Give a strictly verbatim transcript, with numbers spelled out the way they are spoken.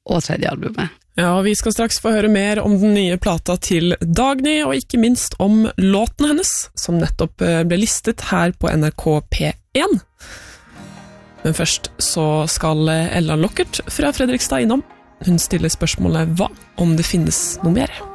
og tredje albumet. Ja, og vi skal straks få høre mer om den nye plata til Dagny, og ikke minst om låten hennes, som nettopp ble listet her på N R K P én. Men først så skal Ella Lockert fra Fredrikstad innom. Hun stiller spørsmålet hva om det finnes noe mer?